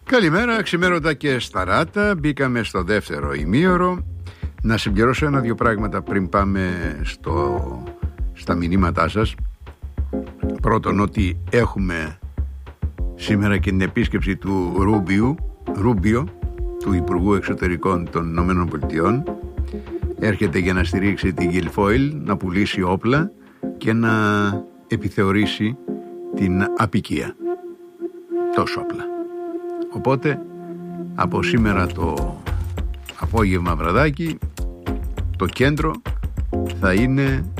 Καλημέρα, ξημέρωτα και σταράτα. Μπήκαμε στο δεύτερο ημίωρο. Να συμπληρώσω ένα-δύο πράγματα πριν πάμε στα μηνύματά σας. Πρώτον, ότι έχουμε σήμερα και την επίσκεψη του Ρούμπιο, του Υπουργού Εξωτερικών των Ηνωμένων Πολιτειών. Έρχεται για να στηρίξει την Guilfoyle, να πουλήσει όπλα και να επιθεωρήσει την αποικία. Τόσο απλά. Οπότε από σήμερα το απόγευμα βραδάκι το κέντρο θα είναι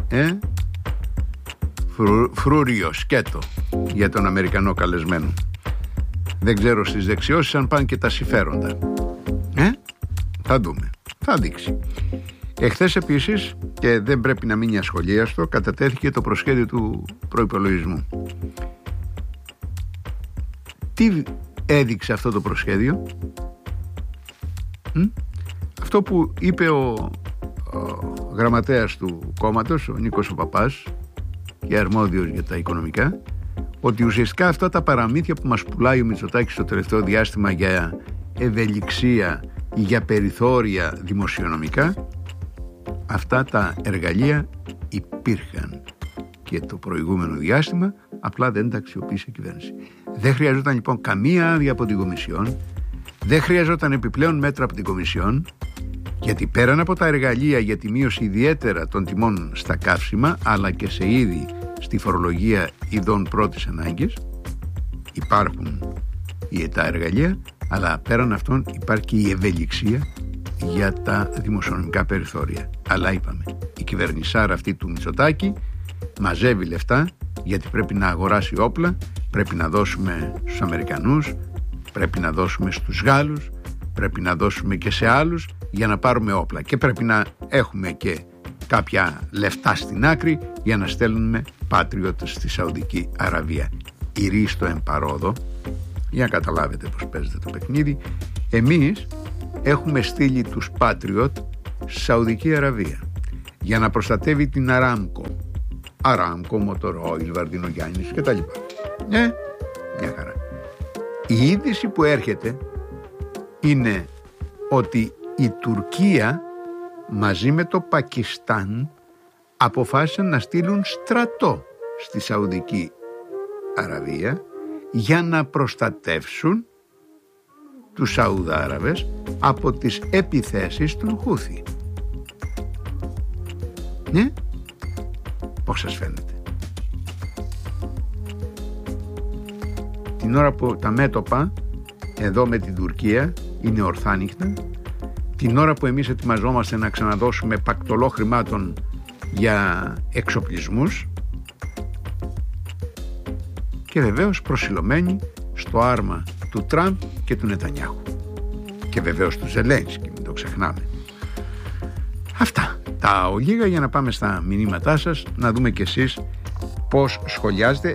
φρούριο, σκέτο για τον Αμερικανό καλεσμένο. Δεν ξέρω στις δεξιώσεις αν πάνε και τα συμφέροντα. Θα δούμε, θα δείξει. Εχθές επίσης, και δεν πρέπει να μείνει ασχολίαστο, κατατέθηκε το προσχέδιο του προϋπολογισμού. Τι έδειξε αυτό το προσχέδιο? Αυτό που είπε ο γραμματέας του κόμματος, ο Νίκος ο Παπάς, και αρμόδιος για τα οικονομικά, ότι ουσιαστικά αυτά τα παραμύθια που μας πουλάει ο Μητσοτάκης στο τελευταίο διάστημα για ευελιξία ή για περιθώρια δημοσιονομικά, αυτά τα εργαλεία υπήρχαν και το προηγούμενο διάστημα, απλά δεν τα αξιοποίησε η κυβέρνηση. Δεν χρειαζόταν λοιπόν καμία άδεια από την Κομισιόν, δεν χρειαζόταν επιπλέον μέτρα από την Κομισιόν, γιατί πέραν από τα εργαλεία για τη μείωση ιδιαίτερα των τιμών στα καύσιμα, αλλά και σε είδη στη φορολογία ειδών πρώτης ανάγκης, υπάρχουν τα εργαλεία, αλλά πέραν αυτών υπάρχει και η ευελιξία για τα δημοσιονομικά περιθώρια. Αλλά είπαμε, η κυβερνησάρα αυτή του Μητσοτάκη μαζεύει λεφτά, γιατί πρέπει να αγοράσει όπλα, πρέπει να δώσουμε στους Αμερικανούς, πρέπει να δώσουμε στους Γάλλους, πρέπει να δώσουμε και σε άλλους για να πάρουμε όπλα, και πρέπει να έχουμε και κάποια λεφτά στην άκρη για να στέλνουμε Patriot στη Σαουδική Αραβία. Ηρίστο εμπαρόδο, για να καταλάβετε πως παίζεται το παιχνίδι. Εμείς έχουμε στείλει τους Patriot στη Σαουδική Αραβία για να προστατεύει την Αράμκο, Μοτορόιλ, Βαρδινογιάννης και τα λοιπά. Μια χαρά. Η είδηση που έρχεται είναι ότι η Τουρκία μαζί με το Πακιστάν αποφάσισαν να στείλουν στρατό στη Σαουδική Αραβία για να προστατεύσουν τους Σαουδάραβες από τις επιθέσεις των Χούθι. Ναι, πώς σας φαίνεται? Την ώρα που τα μέτωπα εδώ με την Τουρκία είναι ορθάνυχτα, την ώρα που εμείς ετοιμαζόμαστε να ξαναδώσουμε πακτολό χρημάτων για εξοπλισμούς, και βεβαίως προσιλωμένοι στο άρμα του Τραμπ και του Νετανιάχου, και βεβαίως του Ζελένσκι, μην το ξεχνάμε. Αυτά τα ολίγα για να πάμε στα μηνύματά σας, να δούμε κι εσείς πώς σχολιάζετε.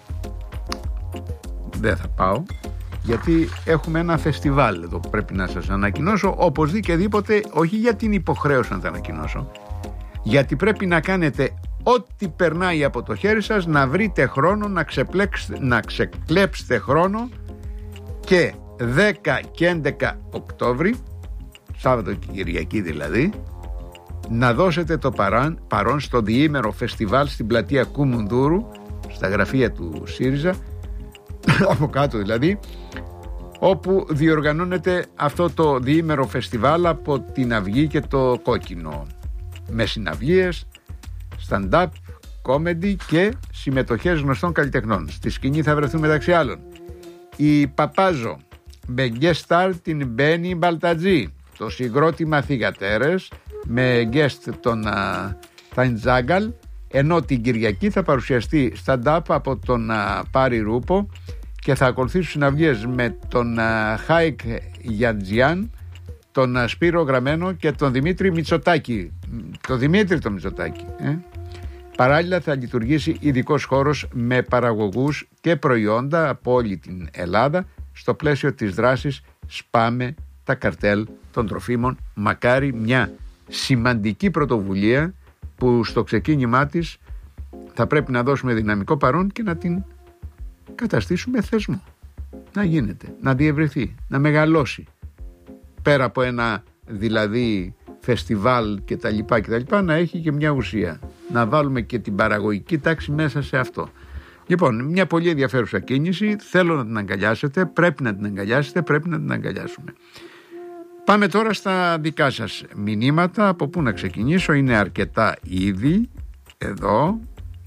Δεν θα πάω, γιατί έχουμε ένα φεστιβάλ εδώ που πρέπει να σας ανακοινώσω, οπωσδήποτε, όχι γιατί είναι υποχρέωση να τα ανακοινώσω, γιατί πρέπει να κάνετε ό,τι περνάει από το χέρι σας, να βρείτε χρόνο, να ξεκλέψετε χρόνο, και 10 και 11 Οκτώβρη, Σάββατο και Κυριακή δηλαδή, να δώσετε το παρόν στο διήμερο φεστιβάλ στην πλατεία Κουμουνδούρου, στα γραφεία του ΣΥΡΙΖΑ, από κάτω δηλαδή, όπου διοργανώνεται αυτό το διήμερο φεστιβάλ από την Αυγή και το Κόκκινο, με συναυλίες, stand-up, comedy και συμμετοχές γνωστών καλλιτεχνών. Στη σκηνή θα βρεθούν μεταξύ άλλων η Παπάζο, με guest star την Μπένι Μπαλτατζή, το συγκρότημα Θυγατέρες με guest τον Ταϊντζάγκαλ, ενώ την Κυριακή θα παρουσιαστεί stand-up από τον Πάρη Ρούπο και θα ακολουθήσουν συναυλίες με τον Χάικ Γιαντζιάν, τον Σπύρο Γραμμένο και τον Δημήτρη Μητσοτάκη. Το Δημήτρη το Μητσοτάκη. Παράλληλα θα λειτουργήσει ειδικός χώρος με παραγωγούς και προϊόντα από όλη την Ελλάδα στο πλαίσιο της δράσης «Σπάμε τα καρτέλ των τροφίμων». Μακάρι μια σημαντική πρωτοβουλία που στο ξεκίνημά της θα πρέπει να δώσουμε δυναμικό παρόν και να την καταστήσουμε θεσμό. να γίνεται, να διευρυθεί, να μεγαλώσει. Πέρα από ένα δηλαδή φεστιβάλ και τα λοιπά, να έχει και μια ουσία. Να βάλουμε και την παραγωγική τάξη μέσα σε αυτό. Λοιπόν, μια πολύ ενδιαφέρουσα κίνηση, θέλω να την αγκαλιάσετε, πρέπει να την αγκαλιάσετε, πρέπει να την αγκαλιάσουμε. Πάμε τώρα στα δικά σας μηνύματα, από πού να ξεκινήσω, είναι αρκετά ήδη, εδώ.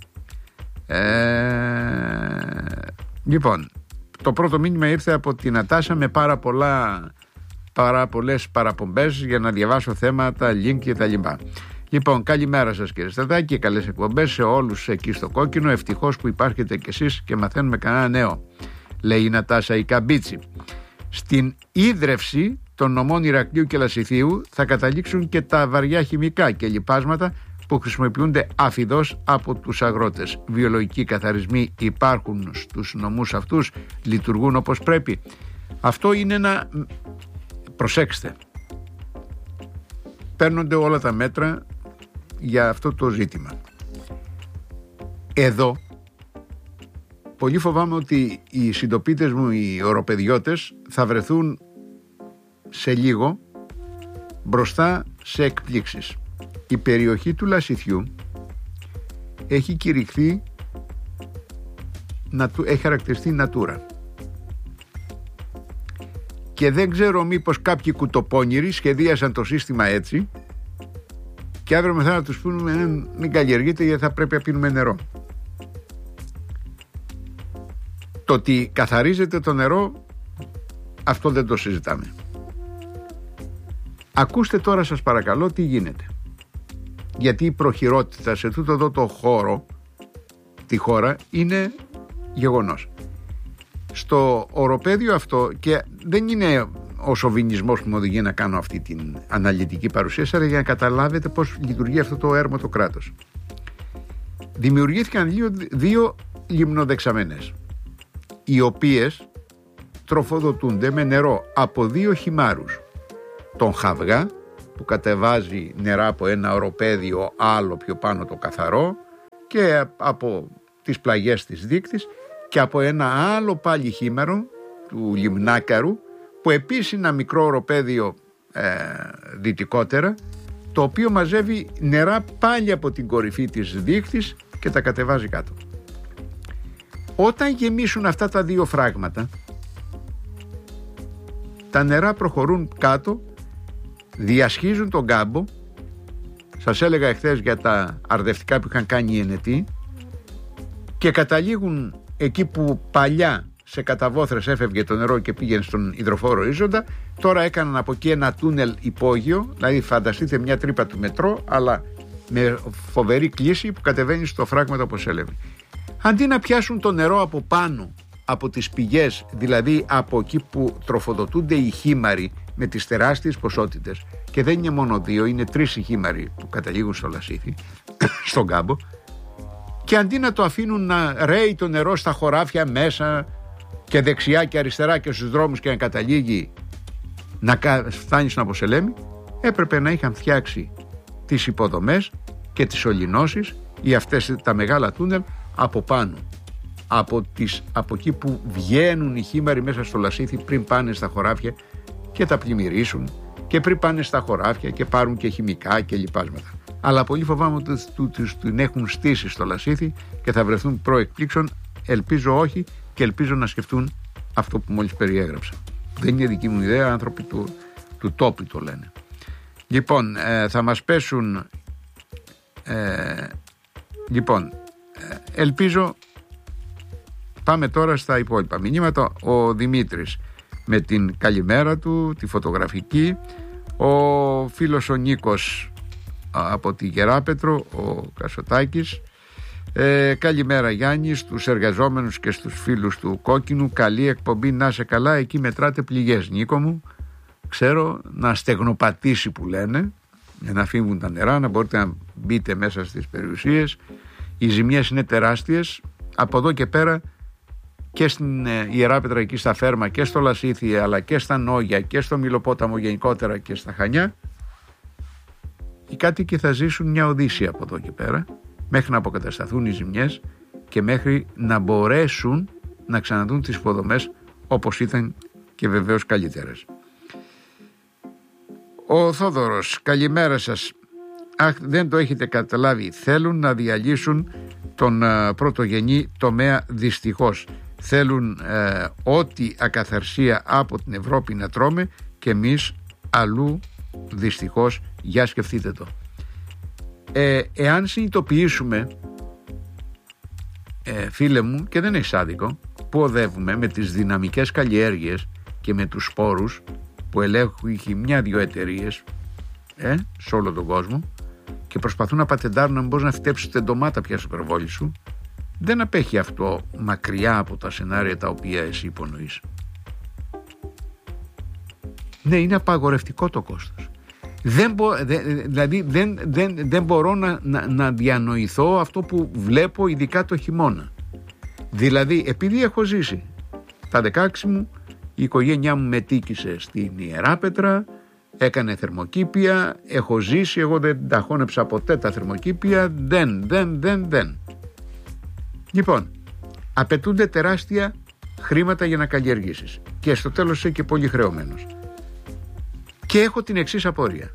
Λοιπόν, το πρώτο μήνυμα ήρθε από την Νατάσα με πάρα πολλές παραπομπές για να διαβάσω θέματα, link και τα λοιπά. Λοιπόν, καλημέρα σας κύριε Σταδάκη, καλές εκπομπές σε όλους εκεί στο Κόκκινο, ευτυχώς που υπάρχετε κι εσείς και μαθαίνουμε κανένα νέο, λέει η Νατάσα η Καμπίτσι. Στην ίδρυυση των νομών Ηρακλείου και Λασιθίου θα καταλήξουν και τα βαριά χημικά και λιπάσματα που χρησιμοποιούνται αφιδώς από τους αγρότες. Βιολογικοί καθαρισμοί υπάρχουν στους νομούς αυτούς, λειτουργούν όπως πρέπει. Αυτό είναι ένα... Προσέξτε, παίρνονται όλα τα μέτρα για αυτό το ζήτημα. Εδώ πολύ φοβάμαι ότι οι συντοπίτες μου, οι οροπεδιώτες, θα βρεθούν σε λίγο μπροστά σε εκπλήξεις. Η περιοχή του Λασιθιού έχει κηρυχθεί, έχει χαρακτηριστεί Natura. Και δεν ξέρω μήπως κάποιοι κουτοπώνηροι σχεδίασαν το σύστημα έτσι και αύριο μεθά να τους πούμε μην καλλιεργείτε γιατί θα πρέπει να πίνουμε νερό. Το ότι καθαρίζεται το νερό, αυτό δεν το συζητάμε. Ακούστε τώρα σας παρακαλώ τι γίνεται. Γιατί η προχειρότητα σε τούτο εδώ το χώρο, τη χώρα, είναι γεγονός. Στο οροπέδιο αυτό, και δεν είναι ο σοβινισμός που με οδηγεί να κάνω αυτή την αναλυτική παρουσίαση, αλλά για να καταλάβετε πώς λειτουργεί αυτό το έρμο το κράτος. Δημιουργήθηκαν δύο λιμνοδεξαμένες, οι οποίες τροφοδοτούνται με νερό από δύο χυμάρους. Τον Χαβγά, που κατεβάζει νερά από ένα οροπέδιο άλλο πιο πάνω το καθαρό, και από τις πλαγιές της Δίκτης, και από ένα άλλο πάλι χήμαρο του Λιμνάκαρου, που επίσης είναι ένα μικρό οροπέδιο δυτικότερα, το οποίο μαζεύει νερά πάλι από την κορυφή της Δίκτης και τα κατεβάζει κάτω. Όταν γεμίσουν αυτά τα δύο φράγματα, τα νερά προχωρούν κάτω, διασχίζουν τον κάμπο. Σας έλεγα εχθές για τα αρδευτικά που είχαν κάνει οι Ενετοί, και καταλήγουν εκεί που παλιά σε καταβόθρες έφευγε το νερό και πήγαινε στον υδροφόρο ίζοντα. Τώρα έκαναν από εκεί ένα τούνελ υπόγειο, δηλαδή φανταστείτε μια τρύπα του μετρό, αλλά με φοβερή κλίση που κατεβαίνει στο φράγμα όπως έλεγε. Αντί να πιάσουν το νερό από πάνω, από τις πηγές, δηλαδή από εκεί που τροφοδοτούνται οι χήμαροι με τις τεράστιες ποσότητες, και δεν είναι μόνο δύο, είναι τρεις οι χήμαροι που καταλήγουν στο Λασίθι, στον κάμπο, και αντί να το αφήνουν να ρέει το νερό στα χωράφια μέσα και δεξιά και αριστερά και στους δρόμους και να καταλήγει να φτάνει στον Αποσελέμη, έπρεπε να είχαν φτιάξει τις υποδομές και τις ολυνώσεις ή αυτές τα μεγάλα τούνελ από πάνω, από εκεί που βγαίνουν οι χήμαροι μέσα στο Λασίθι πριν πάνε στα χωράφια και τα πλημμυρίσουν, και πριν πάνε στα χωράφια και πάρουν και χημικά και λιπάσματα. Αλλά πολύ φοβάμαι ότι την έχουν στήσει στο Λασίθι και θα βρεθούν προεκπλήξεων. Ελπίζω όχι, και ελπίζω να σκεφτούν αυτό που μόλις περιέγραψα. Δεν είναι δική μου ιδέα, άνθρωποι του τόπου το λένε. Λοιπόν, θα μας πέσουν ελπίζω. Πάμε τώρα στα υπόλοιπα μηνύματα. Ο Δημήτρης με την καλημέρα του, τη φωτογραφική. Ο φίλος ο Νίκος από τη Γεράπετρο, ο Κασοτάκης. Καλημέρα Γιάννη, στους εργαζόμενους και στους φίλους του Κόκκινου. Καλή εκπομπή, να σε καλά. Εκεί μετράτε πληγές, Νίκο μου. Ξέρω, να στεγνοπατήσει που λένε, για να φύγουν τα νερά, να μπορείτε να μπείτε μέσα στις περιουσίες. Οι ζημιές είναι τεράστιες. Από εδώ και πέρα και στην Ιεράπετρα, εκεί στα Φέρμα και στο Λασίθι, αλλά και στα Νόγια και στο Μιλοπόταμο γενικότερα και στα Χανιά, οι κάτοικοι θα ζήσουν μια οδύσσια από εδώ και πέρα, μέχρι να αποκατασταθούν οι ζημιές και μέχρι να μπορέσουν να ξαναδούν τις υποδομές όπως ήταν και βεβαίως καλύτερες. Ο Θόδωρος, καλημέρα σας. Αχ, δεν το έχετε καταλάβει. Θέλουν να διαλύσουν τον πρωτογενή τομέα, δυστυχώς. Θέλουν ό,τι ακαθαρσία από την Ευρώπη να τρώμε και εμείς αλλού, δυστυχώς. Για σκεφτείτε το. Εάν συνειδητοποιήσουμε, φίλε μου, και δεν έχει άδικο, που οδεύουμε με τις δυναμικές καλλιέργειες και με τους σπόρους που ελέγχει μια-δυο εταιρείες σε όλο τον κόσμο και προσπαθούν να πατεντάρουν να μπορείς να φυτέψεις την ντομάτα πια στο υπερβόλι σου, δεν απέχει αυτό μακριά από τα σενάρια τα οποία εσύ υπονοείς. Ναι, είναι απαγορευτικό το κόστος. Δεν μπορώ να διανοηθώ αυτό που βλέπω, ειδικά το χειμώνα. Δηλαδή, επειδή έχω ζήσει τα 16 μου, η οικογένειά μου μετήκησε στην Ιεράπετρα, έκανε θερμοκήπια, έχω ζήσει, εγώ δεν τα χώνεψα ποτέ τα θερμοκήπια, δεν. Λοιπόν, απαιτούνται τεράστια χρήματα για να καλλιεργήσεις και στο τέλος είσαι και πολύ χρεωμένος. Και έχω την εξής απορία.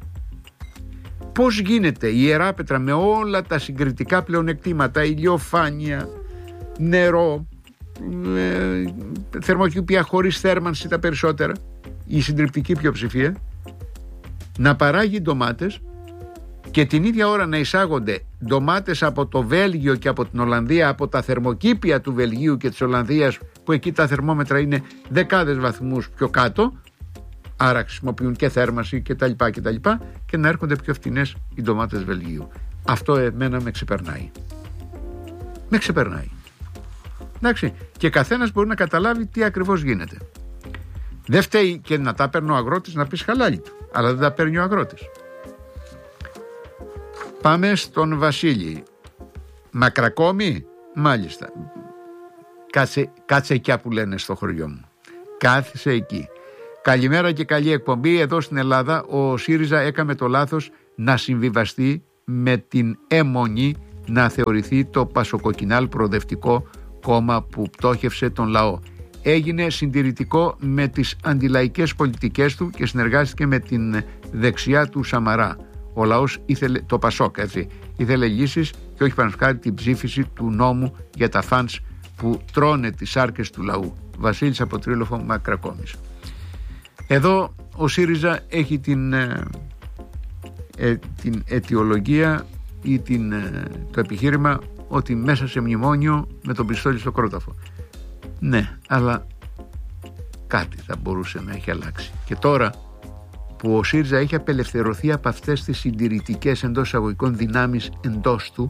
Πώς γίνεται η Ιεράπετρα με όλα τα συγκριτικά πλεονεκτήματα, ηλιοφάνεια, νερό, θερμοκήπια χωρίς θέρμανση τα περισσότερα, η συντριπτική πλειοψηφία, να παράγει ντομάτες και την ίδια ώρα να εισάγονται ντομάτες από το Βέλγιο και από την Ολλανδία, από τα θερμοκήπια του Βελγίου και της Ολλανδίας, που εκεί τα θερμόμετρα είναι δεκάδες βαθμούς πιο κάτω, άρα χρησιμοποιούν και θέρμανση κτλ. Και να έρχονται πιο φτηνές οι ντομάτες Βελγίου. Αυτό εμένα με ξεπερνάει. Εντάξει, και καθένας μπορεί να καταλάβει τι ακριβώς γίνεται. Δεν φταίει και να τα παίρνει ο αγρότης, να πεις χαλάλι του, αλλά δεν τα παίρνει ο αγρότης. Πάμε στον Βασίλη. Μακρακόμη, μάλιστα. Κάτσε εκεί που λένε στο χωριό μου. Κάθισε εκεί. Καλημέρα και καλή εκπομπή. Εδώ στην Ελλάδα ο ΣΥΡΙΖΑ έκαμε το λάθος να συμβιβαστεί με την αιμονή να θεωρηθεί το πασοκοκκινάλ προοδευτικό κόμμα που πτώχευσε τον λαό. Έγινε συντηρητικό με τις αντιλαϊκές πολιτικές του και συνεργάστηκε με την δεξιά του Σαμαρά. Ο λαός ήθελε, το Πασόκ έτσι, ήθελε λύσεις και όχι παρασκάρι την ψήφιση του νόμου για τα φαντς που τρώνε τις σάρκες του λαού. Βασίλης από Τρίλοφο, Μακρακόμης. Εδώ ο ΣΥΡΙΖΑ έχει την αιτιολογία ή το επιχείρημα ότι μέσα σε μνημόνιο με τον πιστόλι στο κρόταφο. Ναι, αλλά κάτι θα μπορούσε να έχει αλλάξει. Και τώρα που ο ΣΥΡΙΖΑ έχει απελευθερωθεί από αυτές τις συντηρητικές εντός εισαγωγικών δυνάμεις εντός του,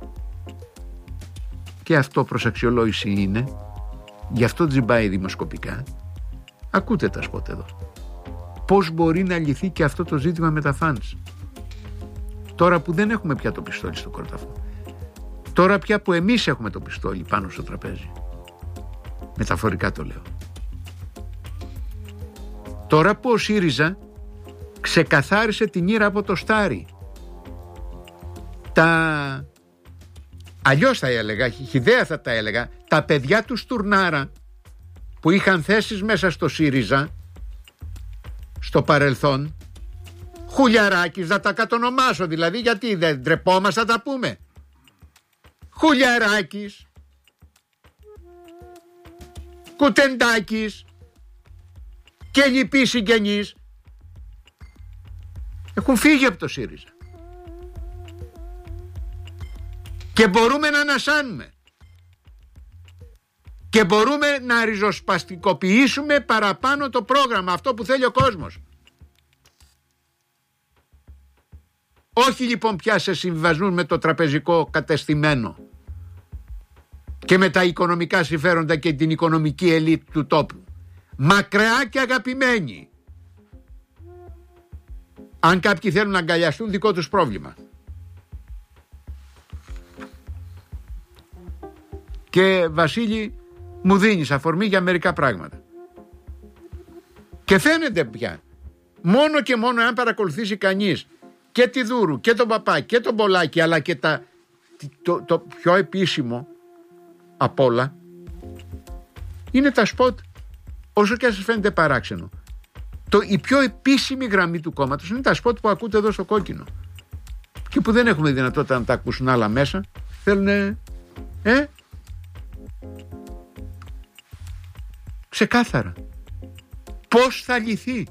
και αυτό προς αξιολόγηση είναι, γι' αυτό τζιμπάει δημοσκοπικά. Ακούτε τα σποτ εδώ. Πώς μπορεί να λυθεί και αυτό το ζήτημα με τα φαντς, τώρα που δεν έχουμε πια το πιστόλι στο κρόταφο, τώρα πια που εμείς έχουμε το πιστόλι πάνω στο τραπέζι, μεταφορικά το λέω, τώρα που ο ΣΥΡΙΖΑ ξεκαθάρισε την ήρα από το στάρι, αλλιώς θα έλεγα, χυδαία θα τα έλεγα, τα παιδιά του Στουρνάρα που είχαν θέσεις μέσα στο ΣΥΡΙΖΑ στο παρελθόν, Χουλιαράκης, να τα κατονομάσω δηλαδή, γιατί δεν ντρεπόμαστε να τα πούμε, Χουλιαράκης, Κουτεντάκης και λοιποί συγγενείς έχουν φύγει από το ΣΥΡΙΖΑ και μπορούμε να ανασάνουμε και μπορούμε να ριζοσπαστικοποιήσουμε παραπάνω το πρόγραμμα, αυτό που θέλει ο κόσμος. Όχι λοιπόν πια σε συμβιβασμούς με το τραπεζικό κατεστημένο και με τα οικονομικά συμφέροντα και την οικονομική ελίτ του τόπου. Μακριά και αγαπημένοι. Αν κάποιοι θέλουν να αγκαλιαστούν, δικό τους πρόβλημα. Και Βασίλη, μου δίνεις αφορμή για μερικά πράγματα. Και φαίνεται πια, μόνο και μόνο αν παρακολουθήσει κανείς και τη Δούρου και τον Παπά και τον Πολάκη, αλλά και το πιο επίσημο απ' όλα είναι τα σποτ όσο και αν σας φαίνεται παράξενο, η πιο επίσημη γραμμή του κόμματος είναι τα σποτ που ακούτε εδώ στο κόκκινο και που δεν έχουμε δυνατότητα να τα ακούσουν άλλα μέσα. Θέλουνε ξεκάθαρα πώς θα λυθεί.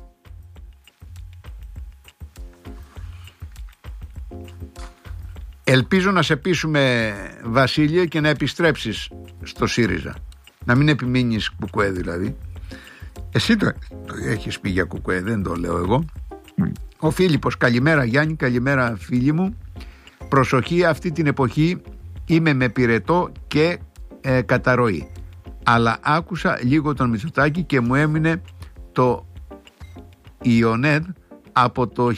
Ελπίζω να σε πείσουμε, Βασίλεια, και να επιστρέψεις στο ΣΥΡΙΖΑ. Να μην επιμείνεις κουκουέ δηλαδή. Εσύ το έχεις πει για κουκουέ, δεν το λέω εγώ. Ο Φίλιππος, καλημέρα Γιάννη, καλημέρα φίλοι μου. Προσοχή, αυτή την εποχή είμαι με πυρετό και καταρροή. Αλλά άκουσα λίγο τον Μητσοτάκη και μου έμεινε το Ιονέδ από το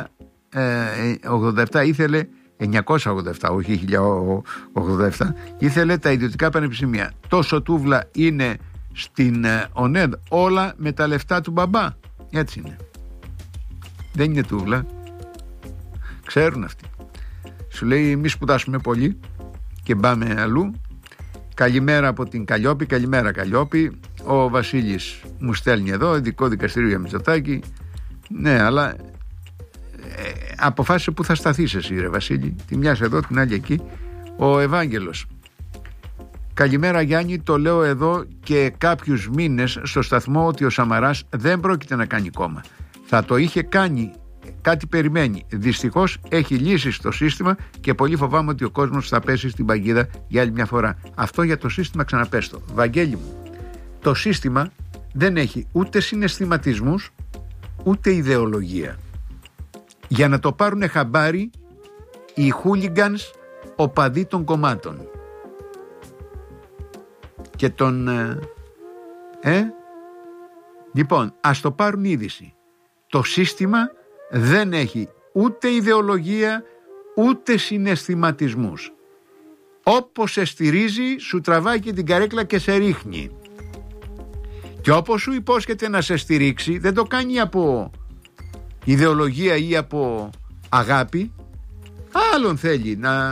1087, ήθελε 987, όχι 1087, ήθελε τα ιδιωτικά πανεπιστήμια. Τόσο τούβλα είναι στην ΟΝΕΔ, όλα με τα λεφτά του μπαμπά. Έτσι είναι. Δεν είναι τούβλα. Ξέρουν αυτοί. Σου λέει εμείς σπουδάσουμε πολύ και πάμε αλλού. Καλημέρα από την Καλλιόπη. Καλημέρα Καλλιόπη. Ο Βασίλης μου στέλνει εδώ ειδικό δικαστήριο για Μητσοτάκη. Ναι, αλλά αποφάσισε που θα σταθείς εσύ ρε Βασίλη. Τη μιας εδώ, την άλλη εκεί. Ο Ευάγγελος. Καλημέρα Γιάννη, το λέω εδώ και κάποιους μήνες στο σταθμό ότι ο Σαμαράς δεν πρόκειται να κάνει κόμμα. Θα το είχε κάνει, κάτι περιμένει. Δυστυχώς έχει λύσει στο σύστημα και πολύ φοβάμαι ότι ο κόσμος θα πέσει στην παγίδα για άλλη μια φορά. Αυτό για το σύστημα ξαναπέστο. Βαγγέλη μου, το σύστημα δεν έχει ούτε συναισθηματισμούς ούτε ιδεολογία. Για να το πάρουν χαμπάρι οι χούλιγκανς οπαδοί των κομμάτων και τον λοιπόν, ας το πάρουν είδηση. Το σύστημα δεν έχει ούτε ιδεολογία ούτε συναισθηματισμούς. Όπως σε στηρίζει σου τραβάει και την καρέκλα και σε ρίχνει. Και όπως σου υπόσχεται να σε στηρίξει δεν το κάνει από ιδεολογία ή από αγάπη. Άλλον θέλει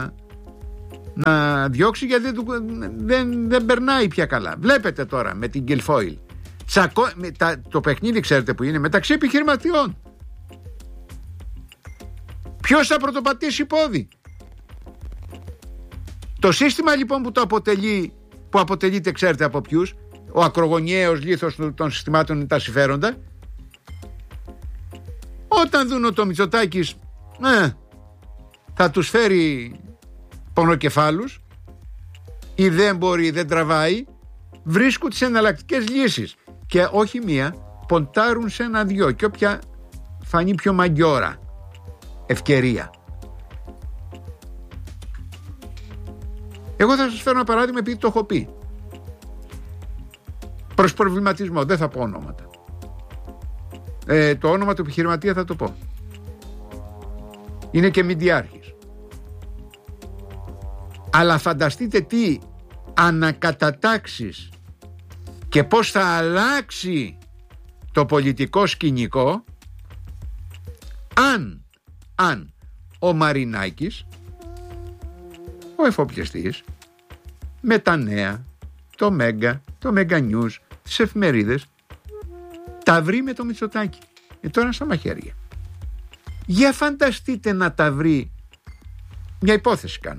να διώξει γιατί δεν περνάει πια καλά. Βλέπετε τώρα με την Γκυλφόιλ το παιχνίδι, ξέρετε που είναι, μεταξύ επιχειρηματιών. Ποιος θα πρωτοπατήσει πόδι? Το σύστημα λοιπόν που αποτελείται, ξέρετε από ποιους? Ο ακρογωνιαίος λίθος των συστημάτων είναι τα συμφέροντα. Όταν δουν το Μητσοτάκης θα τους φέρει πονοκεφάλους ή δεν μπορεί, δεν τραβάει, βρίσκουν τις εναλλακτικές λύσεις και όχι μία, ποντάρουν σε ένα-δυο και όποια φανεί πιο μαγκιόρα ευκαιρία. Εγώ θα σας φέρω ένα παράδειγμα επειδή το έχω πει. Προς προβληματισμό, δεν θα πω ονόματα. Το όνομα του επιχειρηματία θα το πω. Είναι και μηντιάρχης. Αλλά φανταστείτε τι ανακατατάξεις και πώς θα αλλάξει το πολιτικό σκηνικό αν ο Μαρινάκης, ο εφοπλιστής, με τα νέα, το Μέγκα, το Μέγκα Νιούς, τις εφημερίδες, τα βρει με το Μητσοτάκη. Τώρα στα μαχαίρια. Για φανταστείτε να τα βρει, μια υπόθεση κάνω,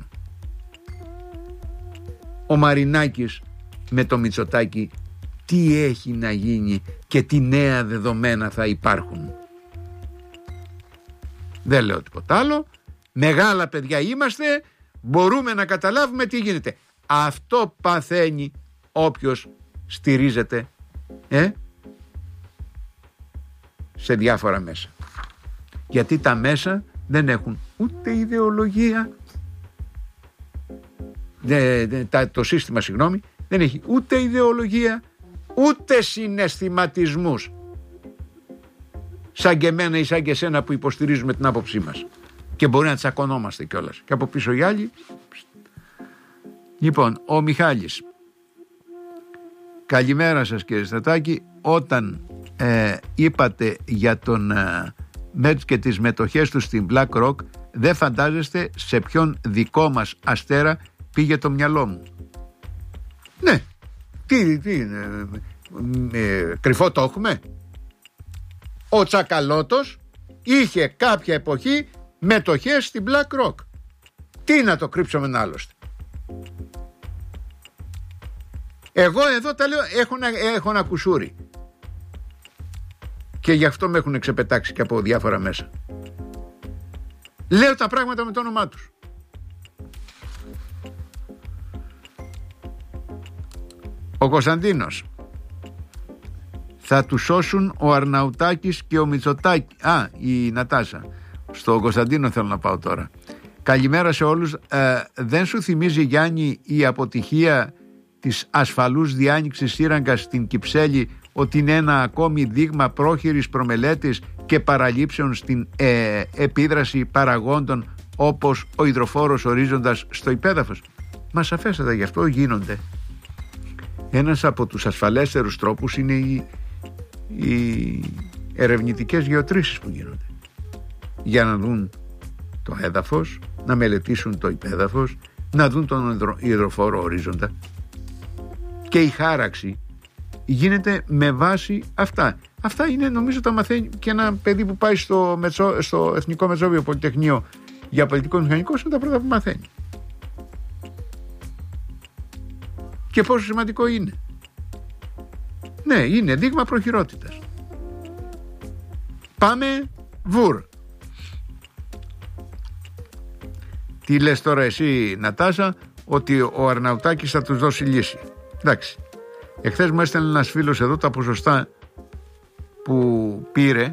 ο Μαρινάκης με το Μητσοτάκη, τι έχει να γίνει και τι νέα δεδομένα θα υπάρχουν. Δεν λέω τίποτα άλλο. Μεγάλα παιδιά είμαστε, μπορούμε να καταλάβουμε τι γίνεται. Αυτό παθαίνει όποιος στηρίζεται σε διάφορα μέσα. Γιατί τα μέσα δεν έχουν ούτε ιδεολογία, το σύστημα δεν έχει ούτε ιδεολογία ούτε συναισθηματισμούς σαν και εμένα ή σαν και εσένα που υποστηρίζουμε την άποψή μας και μπορεί να τσακωνόμαστε κιόλας και από πίσω οι άλλοι. Λοιπόν, ο Μιχάλης, καλημέρα σας κύριε Στρατάκη. Όταν είπατε για τον Μέτς και τις μετοχές του στην BlackRock, δεν φαντάζεστε σε ποιον δικό μας αστέρα πήγε το μυαλό μου. Ναι, τι είναι, κρυφό το έχουμε. Ο Τσακαλώτος είχε κάποια εποχή μετοχές στην BlackRock. Τι να το κρύψουμε άλλωστε. Εγώ εδώ τα λέω, έχω ένα κουσούρι. Και γι' αυτό με έχουν ξεπετάξει και από διάφορα μέσα. Λέω τα πράγματα με το όνομά τους. Ο Κωνσταντίνος. Θα του σώσουν ο Αρναουτάκης και ο Μητσοτάκης. Η Νατάσα. Στο Κωνσταντίνο θέλω να πάω τώρα. Καλημέρα σε όλους. Δεν σου θυμίζει, Γιάννη, η αποτυχία της ασφαλούς διάνοιξης σύραγγας στην Κυψέλη ότι είναι ένα ακόμη δείγμα πρόχειρης προμελέτης και παραλήψεων στην επίδραση παραγόντων όπως ο υδροφόρος ορίζοντας στο υπέδαφος? Μα σαφέστατα, γι' αυτό γίνονται. Ένας από τους ασφαλέστερους τρόπους είναι οι ερευνητικές γεωτρήσεις που γίνονται για να δουν το έδαφος, να μελετήσουν το υπέδαφος, να δουν τον υδροφόρο ορίζοντα, και η χάραξη γίνεται με βάση αυτά. Αυτά είναι, νομίζω, τα μαθαίνει και ένα παιδί που πάει στο Εθνικό Μετσόβιο Πολυτεχνείο για πολιτικό μηχανικό, είναι τα πρώτα που μαθαίνει. Και πόσο σημαντικό είναι. Ναι, είναι δείγμα προχειρότητας. Πάμε βουρ. Τι λες τώρα εσύ, Νατάσα, ότι ο Αρναουτάκης θα τους δώσει λύση? Εντάξει. Εχθές μου έστελνε ένας φίλος εδώ τα ποσοστά που πήρε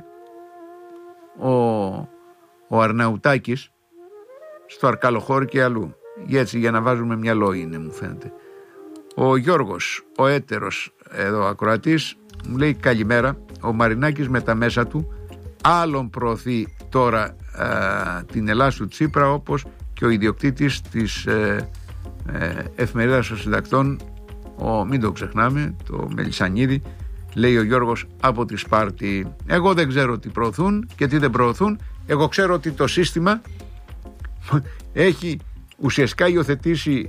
ο Αρναουτάκης στο Αρκαλοχώρι και αλλού. Έτσι, για να βάζουμε μυαλό είναι, μου φαίνεται. Ο Γιώργος, ο έτερος εδώ ακροατής, μου λέει καλημέρα. Ο Μαρινάκης με τα μέσα του άλλον προωθεί τώρα την Ελλάδα του Τσίπρα, όπως και ο ιδιοκτήτης της εφημερίδας των συντακτών, μην το ξεχνάμε, το Μελισσανίδη, λέει ο Γιώργος από τη Σπάρτη. Εγώ δεν ξέρω τι προωθούν και τι δεν προωθούν. Εγώ ξέρω ότι το σύστημα έχει ουσιαστικά υιοθετήσει